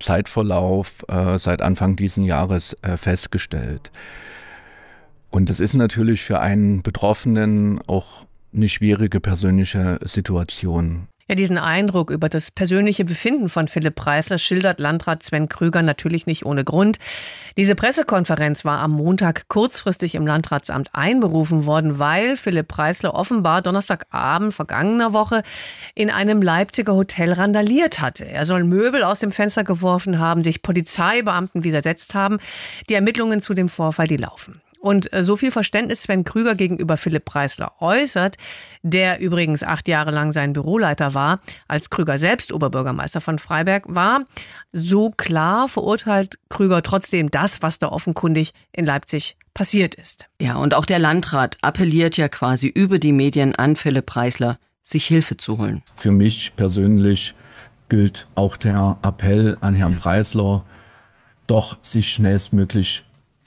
Zeitverlauf seit Anfang diesen Jahres festgestellt. Und das ist natürlich für einen Betroffenen auch eine schwierige persönliche Situation. Ja, diesen Eindruck über das persönliche Befinden von Philipp Preisler schildert Landrat Sven Krüger natürlich nicht ohne Grund. Diese Pressekonferenz war am Montag kurzfristig im Landratsamt einberufen worden, weil Philipp Preisler offenbar Donnerstagabend vergangener Woche in einem Leipziger Hotel randaliert hatte. Er soll Möbel aus dem Fenster geworfen haben, sich Polizeibeamten widersetzt haben. Die Ermittlungen zu dem Vorfall, die laufen. Und so viel Verständnis Sven Krüger gegenüber Philipp Preisler äußert, der übrigens 8 Jahre lang sein Büroleiter war, als Krüger selbst Oberbürgermeister von Freiberg war, so klar verurteilt Krüger trotzdem das, was da offenkundig in Leipzig passiert ist. Ja, und auch der Landrat appelliert ja quasi über die Medien an Philipp Preisler, sich Hilfe zu holen. Für mich persönlich gilt auch der Appell an Herrn Preisler, doch sich schnellstmöglich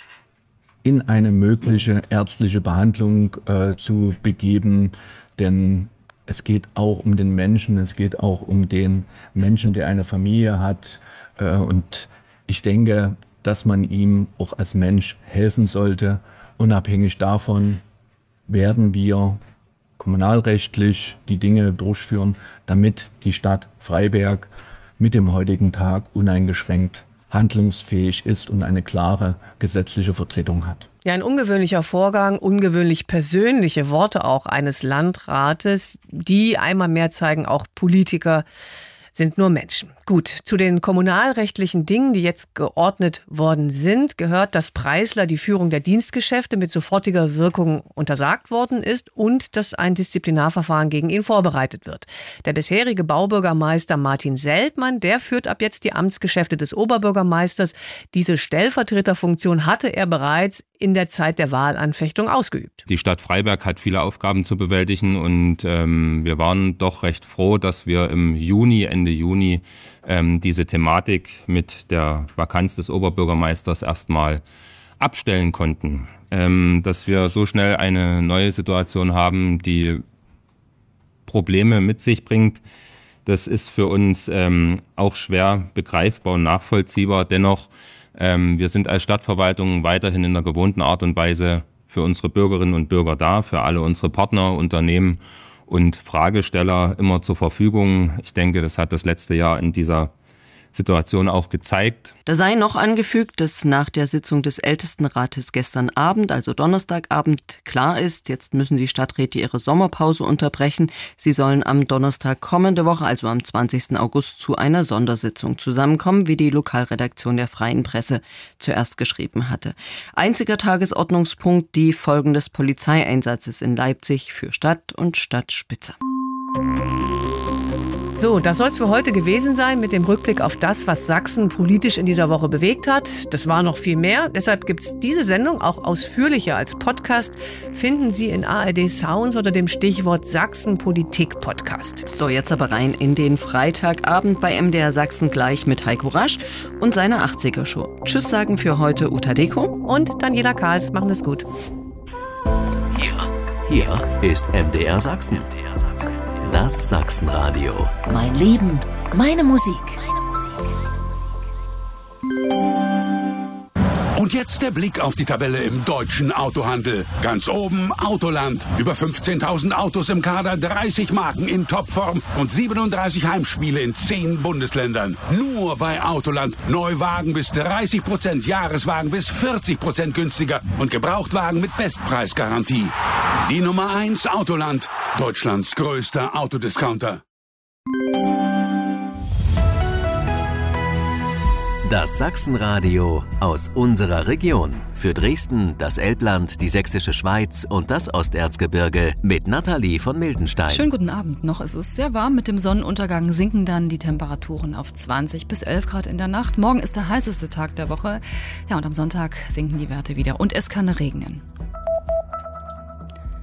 in eine mögliche ärztliche Behandlung zu begeben, denn es geht auch um den Menschen, es geht auch um den Menschen, der eine Familie hat, und ich denke, dass man ihm auch als Mensch helfen sollte. Unabhängig davon werden wir kommunalrechtlich die Dinge durchführen, damit die Stadt Freiberg mit dem heutigen Tag uneingeschränkt handlungsfähig ist und eine klare gesetzliche Vertretung hat. Ja, ein ungewöhnlicher Vorgang, ungewöhnlich persönliche Worte auch eines Landrates, die einmal mehr zeigen, auch Politiker sind nur Menschen. Gut, zu den kommunalrechtlichen Dingen, die jetzt geordnet worden sind, gehört, dass Preisler die Führung der Dienstgeschäfte mit sofortiger Wirkung untersagt worden ist und dass ein Disziplinarverfahren gegen ihn vorbereitet wird. Der bisherige Baubürgermeister Martin Seltmann, der führt ab jetzt die Amtsgeschäfte des Oberbürgermeisters. Diese Stellvertreterfunktion hatte er bereits in der Zeit der Wahlanfechtung ausgeübt. Die Stadt Freiberg hat viele Aufgaben zu bewältigen und wir waren doch recht froh, dass wir im Ende Juni diese Thematik mit der Vakanz des Oberbürgermeisters erstmal abstellen konnten. Dass wir so schnell eine neue Situation haben, die Probleme mit sich bringt, das ist für uns auch schwer begreifbar und nachvollziehbar. Dennoch, wir sind als Stadtverwaltung weiterhin in der gewohnten Art und Weise für unsere Bürgerinnen und Bürger da, für alle unsere Partner, Unternehmen und Fragesteller immer zur Verfügung. Ich denke, das hat das letzte Jahr in dieser Situation auch gezeigt. Da sei noch angefügt, dass nach der Sitzung des Ältestenrates gestern Abend, also Donnerstagabend, klar ist, jetzt müssen die Stadträte ihre Sommerpause unterbrechen. Sie sollen am Donnerstag kommende Woche, also am 20. August, zu einer Sondersitzung zusammenkommen, wie die Lokalredaktion der Freien Presse zuerst geschrieben hatte. Einziger Tagesordnungspunkt die Folgen des Polizeieinsatzes in Leipzig für Stadt und Stadtspitze. So, das soll es für heute gewesen sein mit dem Rückblick auf das, was Sachsen politisch in dieser Woche bewegt hat. Das war noch viel mehr. Deshalb gibt es diese Sendung auch ausführlicher als Podcast. Finden Sie in ARD Sounds unter dem Stichwort Sachsen Politik Podcast. So, jetzt aber rein in den Freitagabend bei MDR Sachsen gleich mit Heiko Rasch und seiner 80er-Show. Tschüss sagen für heute Uta Deko und Daniela Kahls. Machen es gut. Hier ist MDR Sachsen. Das Sachsenradio. Mein Leben, meine Musik. Und jetzt der Blick auf die Tabelle im deutschen Autohandel. Ganz oben Autoland. Über 15.000 Autos im Kader, 30 Marken in Topform und 37 Heimspiele in 10 Bundesländern. Nur bei Autoland. Neuwagen bis 30%, Jahreswagen bis 40% günstiger und Gebrauchtwagen mit Bestpreisgarantie. Die Nummer 1 Autoland. Deutschlands größter Autodiscounter. Das Sachsenradio aus unserer Region. Für Dresden, das Elbland, die Sächsische Schweiz und das Osterzgebirge mit Nathalie von Mildenstein. Schönen guten Abend noch. Es ist sehr warm. Mit dem Sonnenuntergang sinken dann die Temperaturen auf 20 bis 11 Grad in der Nacht. Morgen ist der heißeste Tag der Woche. Ja, und am Sonntag sinken die Werte wieder und es kann regnen.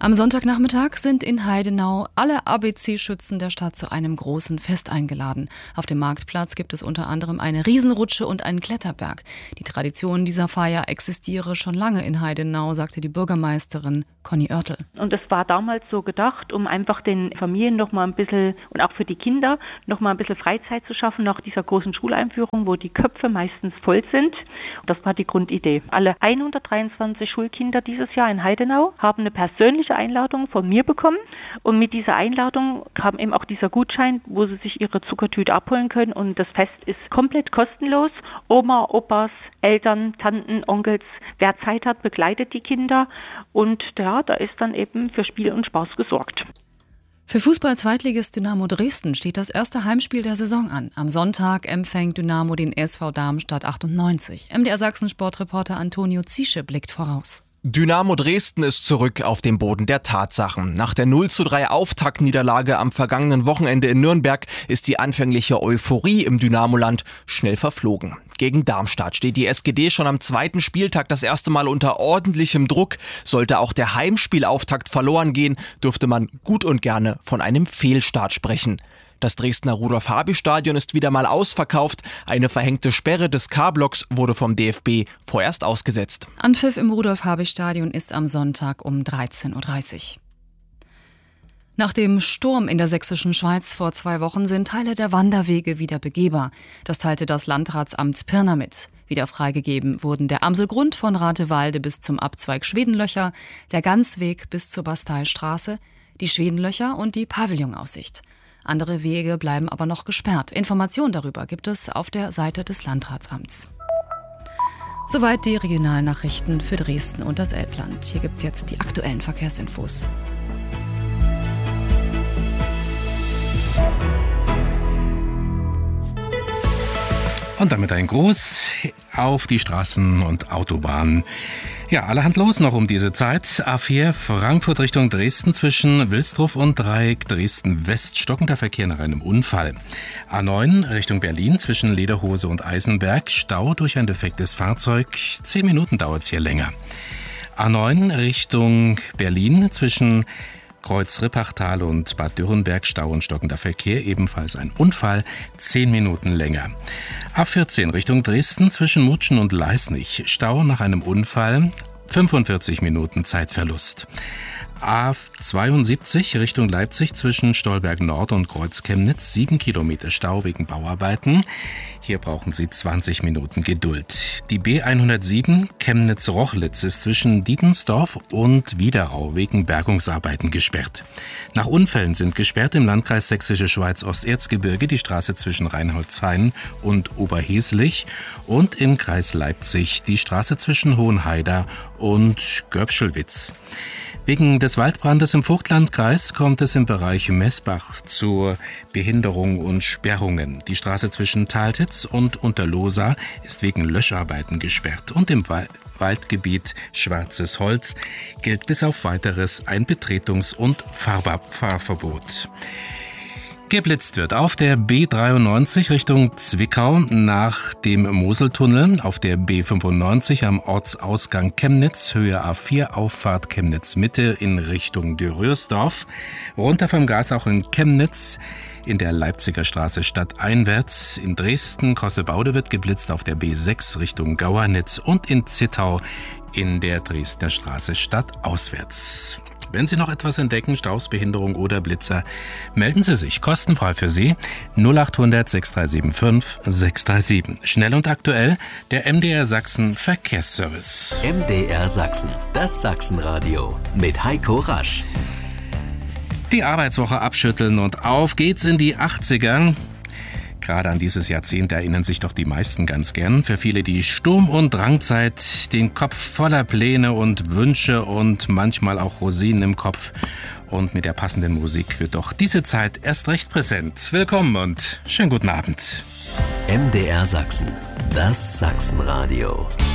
Am Sonntagnachmittag sind in Heidenau alle ABC-Schützen der Stadt zu einem großen Fest eingeladen. Auf dem Marktplatz gibt es unter anderem eine Riesenrutsche und einen Kletterberg. Die Tradition dieser Feier existiere schon lange in Heidenau, sagte die Bürgermeisterin Conny Oertel. Und es war damals so gedacht, um einfach den Familien noch mal ein bisschen und auch für die Kinder noch mal ein bisschen Freizeit zu schaffen nach dieser großen Schuleinführung, wo die Köpfe meistens voll sind. Das war die Grundidee. Alle 123 Schulkinder dieses Jahr in Heidenau haben eine persönliche Einladung von mir bekommen und mit dieser Einladung kam eben auch dieser Gutschein, wo sie sich ihre Zuckertüte abholen können und das Fest ist komplett kostenlos. Oma, Opas, Eltern, Tanten, Onkels, wer Zeit hat, begleitet die Kinder und ja, da ist dann eben für Spiel und Spaß gesorgt. Für Fußball-Zweitligist Dynamo Dresden steht das erste Heimspiel der Saison an. Am Sonntag empfängt Dynamo den SV Darmstadt 98. MDR Sachsen-Sportreporter Antonio Ziesche blickt voraus. Dynamo Dresden ist zurück auf dem Boden der Tatsachen. Nach der 0:3 Auftaktniederlage am vergangenen Wochenende in Nürnberg ist die anfängliche Euphorie im Dynamoland schnell verflogen. Gegen Darmstadt steht die SGD schon am zweiten Spieltag das erste Mal unter ordentlichem Druck. Sollte auch der Heimspielauftakt verloren gehen, dürfte man gut und gerne von einem Fehlstart sprechen. Das Dresdner Rudolf-Habich-Stadion ist wieder mal ausverkauft. Eine verhängte Sperre des K-Blocks wurde vom DFB vorerst ausgesetzt. Anpfiff im Rudolf-Habich-Stadion ist am Sonntag um 13:30 Uhr. Nach dem Sturm in der sächsischen Schweiz vor 2 Wochen sind Teile der Wanderwege wieder begehbar. Das teilte das Landratsamt Pirna mit. Wieder freigegeben wurden der Amselgrund von Ratewalde bis zum Abzweig Schwedenlöcher, der Ganzweg bis zur Basteilstraße, die Schwedenlöcher und die Pavillonaussicht. Andere Wege bleiben aber noch gesperrt. Informationen darüber gibt es auf der Seite des Landratsamts. Soweit die Regionalnachrichten für Dresden und das Elbland. Hier gibt es jetzt die aktuellen Verkehrsinfos. Und damit ein Gruß auf die Straßen und Autobahnen. Ja, allerhand los noch um diese Zeit. A4 Frankfurt Richtung Dresden zwischen Wilsdruf und Dreieck Dresden-West. Stockender Verkehr nach einem Unfall. A9 Richtung Berlin zwischen Lederhose und Eisenberg. Stau durch ein defektes Fahrzeug. 10 Minuten dauert es hier länger. A9 Richtung Berlin zwischen Kreuz-Rippachtal und Bad Dürrenberg, Stau und stockender Verkehr, ebenfalls ein Unfall, 10 Minuten länger. A14 Richtung Dresden zwischen Mutschen und Leisnig, Stau nach einem Unfall, 45 Minuten Zeitverlust. A72 Richtung Leipzig zwischen Stolberg Nord und Kreuz-Chemnitz, 7 Kilometer Stau wegen Bauarbeiten. Hier brauchen Sie 20 Minuten Geduld. Die B107 Chemnitz-Rochlitz ist zwischen Dietensdorf und Wiederau wegen Bergungsarbeiten gesperrt. Nach Unfällen sind gesperrt im Landkreis Sächsische Schweiz Osterzgebirge die Straße zwischen Reinholdshain und Oberheslich und im Kreis Leipzig die Straße zwischen Hohenhaida und Görbschelwitz. Wegen des Waldbrandes im Vogtlandkreis kommt es im Bereich Messbach zu Behinderung und Sperrungen. Die Straße zwischen Taltitz und Unterlohsa ist wegen Löscharbeiten gesperrt. Und im Waldgebiet Schwarzes Holz gilt bis auf Weiteres ein Betretungs- und Fahrverbot. Geblitzt wird auf der B93 Richtung Zwickau nach dem Moseltunnel, auf der B95 am Ortsausgang Chemnitz, Höhe A4, Auffahrt Chemnitz Mitte in Richtung Dürrösdorf, runter vom Gas auch in Chemnitz, in der Leipziger Straße stadteinwärts, in Dresden, Kossebaude wird geblitzt auf der B6 Richtung Gauernitz und in Zittau in der Dresdner Straße stadtauswärts. Wenn Sie noch etwas entdecken, Staus, Behinderung oder Blitzer, melden Sie sich kostenfrei für Sie 0800 6375 637. Schnell und aktuell der MDR Sachsen Verkehrsservice. MDR Sachsen, das Sachsenradio mit Heiko Rasch. Die Arbeitswoche abschütteln und auf geht's in die 80er. Gerade an dieses Jahrzehnt erinnern sich doch die meisten ganz gern. Für viele die Sturm- und Drangzeit, den Kopf voller Pläne und Wünsche und manchmal auch Rosinen im Kopf. Und mit der passenden Musik wird doch diese Zeit erst recht präsent. Willkommen und schönen guten Abend. MDR Sachsen, das Sachsenradio.